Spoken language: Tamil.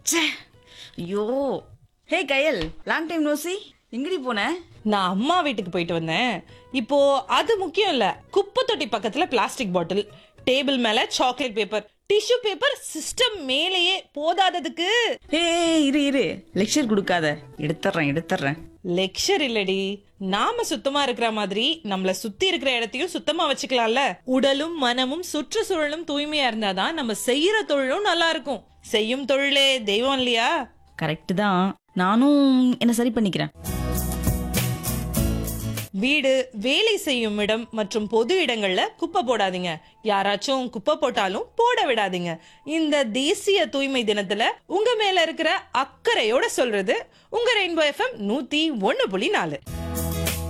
ச்சே, ஐயோ. ஹே கயல், லாங் டைம் நோசி. எங்கடி போன? நான் அம்மா வீட்டுக்கு போயிட்டு வந்தேன். இப்போ அது முக்கியம் இல்ல, குப்பை தொட்டி பக்கத்துல பிளாஸ்டிக் பாட்டில், டேபிள் மேல chocolate paper, tissue paper, system மேலேயே போதாததுக்கு. ஹே, இரு இரு, லெக்சர் கொடுக்காத. எடுத்துறேன். லெக்சர் இல்லடி, நாம சுத்தமா இருக்கிற மாதிரி நம்மள சுத்தி இருக்கிற இடத்தையும் சுத்தமா வச்சுக்கலாம்ல. உடலும் மனமும் சுற்றுச்சூழலும் தூய்மையா இருந்தாதான் நம்ம செய்யற தொழிலும் நல்லா இருக்கும். செய்யும் தொழிலே தெய்வம் இல்லையா? கரெக்ட் தான். நானும் என்ன சரி பண்ணிக்கிறேன். வீடு, வேலை செய்யும் இடம் மற்றும் பொது இடங்கள்ல குப்பை போடாதீங்க. யாராச்சும் குப்பை போட்டாலும் போட விடாதீங்க. இந்த தேசிய தூய்மை தினத்துல உங்க மேல இருக்கிற அக்கறையோட சொல்றது உங்க ரெயின்போ FM 101.4.